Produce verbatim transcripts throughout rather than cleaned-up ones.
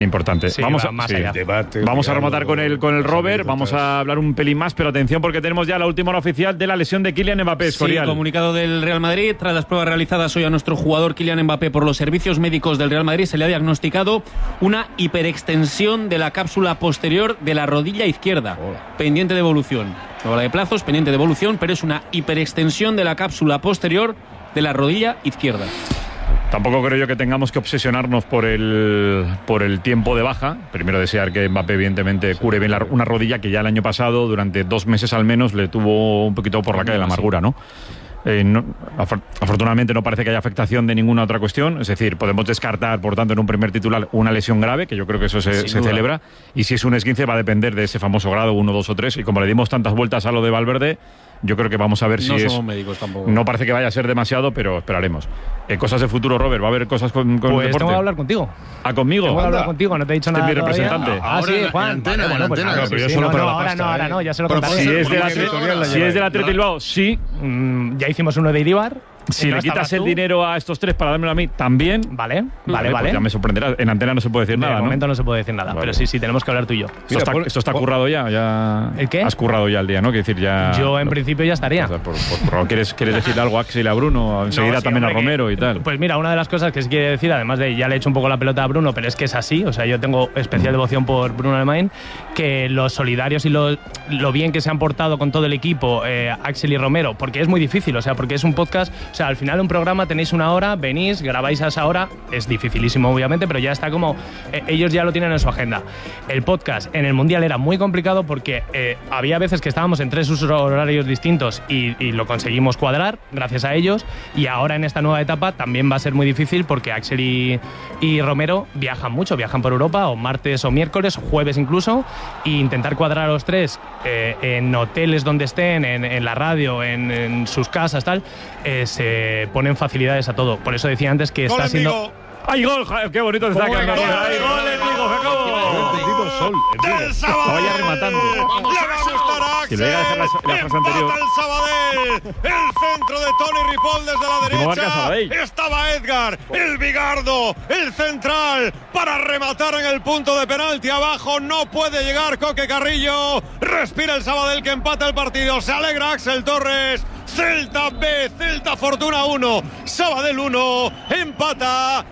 Importante. Sí, vamos va a, más sí. allá. Debate, vamos a diálogo, rematar con el con el Robert, vamos anécdotas. a hablar un pelín más, pero atención porque tenemos ya la última hora oficial de la lesión de Kylian Mbappé. Sí, Escorial. comunicado del Real Madrid. Tras las pruebas realizadas hoy a nuestro jugador Kylian Mbappé por los servicios médicos del Real Madrid, se le ha diagnosticado una hiperextensión de la cápsula posterior de la rodilla izquierda, pendiente de evolución. No habla de plazos, pendiente de evolución, pero es una hiperextensión de la cápsula posterior de la rodilla izquierda. Tampoco creo yo que tengamos que obsesionarnos por el por el tiempo de baja. Primero desear que Mbappé evidentemente cure bien la, una rodilla que ya el año pasado, durante dos meses al menos, le tuvo un poquito por la calle de la amargura, ¿no? Eh, no, afortunadamente no parece que haya afectación de ninguna otra cuestión, es decir, podemos descartar, por tanto, en un primer titular una lesión grave, que yo creo que eso se, se celebra, y si es un esguince va a depender de ese famoso grado uno, dos o tres, y como le dimos tantas vueltas a lo de Valverde, yo creo que vamos a ver si no es... No somos médicos tampoco. No parece que vaya a ser demasiado, pero esperaremos. Eh, cosas de futuro, Robert, ¿va a haber cosas con, con Pues el deporte? tengo que hablar contigo. ¿Ah, conmigo? Tengo que hablar contigo, no te he dicho Este nada es mi todavía. representante. Ah, sí, Juan. antena, Vale, bueno, pues antena. nada, Pero sí, yo sí, solo no, para no, la ahora pasta, no, ahora ¿eh? no, ya se lo Pero contaré. Si es de la, Porque editorial la si lleva es de la ahí. Atleti Bilbao, sí. Mm, ya hicimos uno de Iribar. Si que le no quitas estabas el tú. dinero a estos tres para dármelo a mí, también. Vale, vale, pues vale. ya me sorprenderá. En antena no se puede decir De nada, ¿no? momento no se puede decir nada, Vale. pero sí, sí, tenemos que hablar tú y yo. Esto, Mira, está, pon- esto está pon- currado ya, ya. ¿El qué? Has currado ya el día, ¿no? Quiero decir, ya. Yo en no, principio ya estaría. o sea, por- por- por- ¿quieres, ¿Quieres decir algo a Axel y a Bruno? Enseguida No, sí, también a hombre, Romero que- y tal. Pues mira, una de las cosas que sí quiere decir, además de ya le he hecho un poco la pelota a Bruno, pero es que es así, o sea, yo tengo especial devoción por Bruno Alemán, que los solidarios y lo, lo bien que se han portado con todo el equipo, eh, Axel y Romero, porque es muy difícil, o sea, porque es un podcast, o sea, al final de un programa tenéis una hora, venís, grabáis a esa hora, es dificilísimo obviamente, pero ya está como, eh, ellos ya lo tienen en su agenda. El podcast en el Mundial era muy complicado porque eh, había veces que estábamos en tres usos horarios distintos y, y lo conseguimos cuadrar gracias a ellos, y ahora en esta nueva etapa también va a ser muy difícil porque Axel y, y Romero viajan mucho, viajan por Europa o martes o miércoles o jueves incluso, e intentar cuadrar a los tres eh, en hoteles donde estén, en, en la radio, en, en sus casas, tal, eh, se ponen facilidades a todo. Por eso decía antes que está siendo... ¡Ay, gol! ¡Qué bonito te está ¿Cómo quedando! que gol? ¡Ay, gol, Enrico, Jacobo! Entendido, Sol, entendido. ¡Del Sabadell! Estaba ya rematando. ¡Le va a gustar a Si le voy a dejar la- Axel! la frase anterior. ¡Empata el Sabadell! El centro de Tony Ripoll desde la Último marca derecha. Sabadell. Estaba Edgar, el bigardo, el central, para rematar en el punto de penalti. Abajo no puede llegar Coque Carrillo. Respira el Sabadell que empata el partido. Se alegra Axel Torres. Celta B, Celta Fortuna uno, Sabadell uno, empata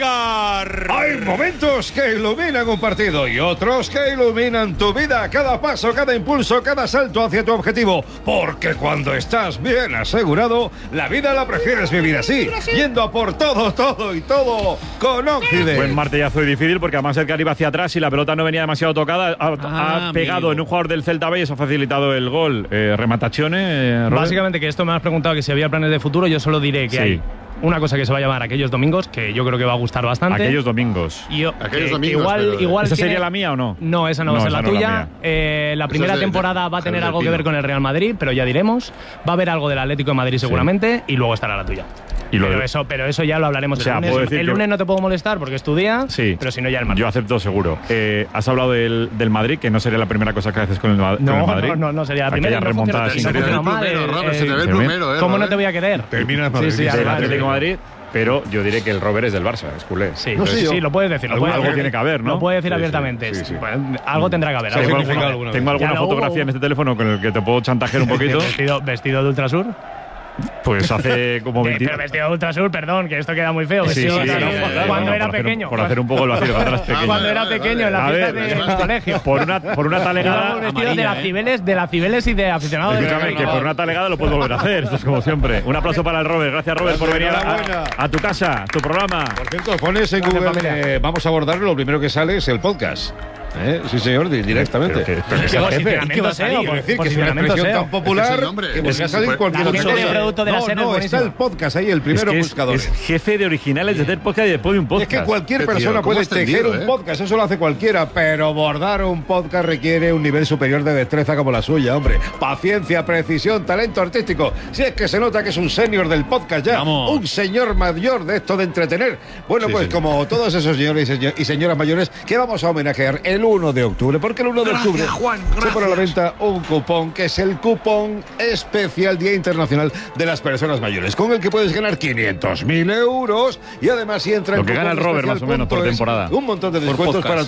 Edgar. Hay momentos que iluminan un partido y otros que iluminan tu vida, cada paso, cada impulso, cada salto hacia tu objetivo. Porque cuando estás bien asegurado, la vida la prefieres vivir así, yendo a por todo, todo y todo con Occident. Buen martillazo y difícil porque además Edgar iba hacia atrás y la pelota no venía demasiado tocada. Ha, Ah, ha pegado amigo. en un jugador del Celta B y eso ha facilitado el gol. Eh, rematazione, eh, Robert. Básicamente, que esto me has preguntado que si había planes de futuro, yo solo diré que Sí. hay una cosa que se va a llamar Aquellos Domingos, que yo creo que va a gustar bastante. Aquellos domingos. Y yo- Aquellos que- que domingos, igual, pero- igual ¿Esa tiene- sería la mía o no? No, esa no, va a ser esa la no es la tuya. mía. Eh, la primera es de- temporada de- va a tener Javier algo que Pino. ver con el Real Madrid, pero ya diremos. Va a haber algo del Atlético de Madrid seguramente y luego estará la tuya. Y lo pero, de- eso, pero eso ya lo hablaremos O sea, el lunes. puedo decir El que- lunes no te puedo molestar porque es tu día, Sí. pero si no ya el martes. Yo acepto seguro. Eh, has hablado del, del Madrid, que no sería la primera cosa que haces con el, Ma- con No, el Madrid. no, no, no sería la primera, Aquellas no funciona- remontadas no Se te ve el funciona mal, plumero, eh, Robert, se te ve eh, el se ve. plumero, ¿eh? ¿Cómo no Robert? te voy a querer? Terminas Sí, sí, madridista. del además, Atlético de sí. Madrid, pero yo diré que el Robert es del Barça, es culé. Sí, No sí, sé sí, yo. sí, lo puedes decir. Lo Algo- puedes algo decir. tiene que haber, ¿no? Lo puedes decir Sí, sí, abiertamente. sí, sí. Bueno, algo tendrá que haber. Se ha algo significado tendrá que alguna haber. Tengo alguna Ya lo hubo. fotografía en este teléfono con el que te puedo chantajear un poquito. vestido, vestido de Ultrasur. Pues hace como Eh, veinte pero vestido de Ultrasur, perdón, que esto queda muy feo. Sí, Vestido sí, de sí, Ultrasur, sí, sí, cuando sí, era por hacer un- pequeño. por hacer un poco el vacío cuando eras pequeño. Cuando era Vale, pequeño en A las ver, fiestas del colegio. Por una, por una talegada. Íbamos vestidos de amarilla, las ¿eh? cibeles, de las cibeles y de aficionados de Escúchame, que por una talegada lo puedes volver a hacer. Esto es como siempre. Un aplauso para el Robert. Gracias, Robert, por venir Enhorabuena. a, a tu casa, tu programa. Por cierto, pones en Gracias, Google, familia. eh, vamos a abordarlo, lo primero que sale es el podcast. ¿Eh? Sí, señor, di- directamente. Pero que- pero que ¿Qué sea jefe. posicionamiento Quiero SEO? decir que es una Posicionamiento expresión SEO. tan popular Es el nombre. que Es- podría salir es- cualquier la otra ficción cosa. de producto de la no, SER es no, está buenísima. el podcast ahí, el Es primero que es, buscadores. es jefe de originales de hacer podcast y después de un podcast. Es que cualquier Qué tío, persona ¿cómo puede has tendido, tejer un eh? podcast, eso lo hace cualquiera, pero bordar un podcast requiere un nivel superior de destreza como la suya, hombre. Paciencia, precisión, talento artístico. Si es que se nota que es un senior del podcast ya, Vamos. un señor mayor de esto de entretener. Bueno, Sí, pues sí. como todos esos señores y señor- y señoras mayores que vamos a homenajear el el uno de octubre, porque el uno de Gracias, octubre Juan, se pone a la gracias. venta un cupón que es el cupón especial Día Internacional de las Personas Mayores, con el que puedes ganar quinientos mil euros y además si entra Lo en que gana el Robert, más o menos, por cupón especial punto es, temporada. un montón de Por descuentos podcast. para